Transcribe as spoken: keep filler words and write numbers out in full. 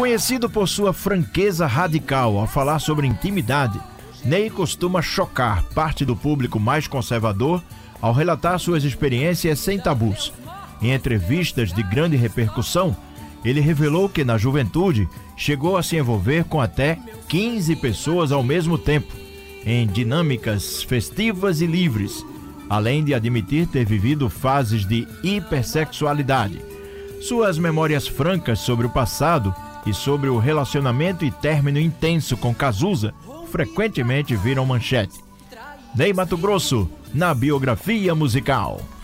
Conhecido por sua franqueza radical ao falar sobre intimidade, Ney costuma chocar parte do público mais conservador ao relatar suas experiências sem tabus. Em entrevistas de grande repercussão, ele revelou que na juventude chegou a se envolver com até quinze pessoas ao mesmo tempo, em dinâmicas festivas e livres, além de admitir ter vivido fases de hipersexualidade. Suas memórias francas sobre o passado e sobre o relacionamento e término intenso com Cazuza frequentemente viram manchete. Ney Matogrosso, na biografia musical.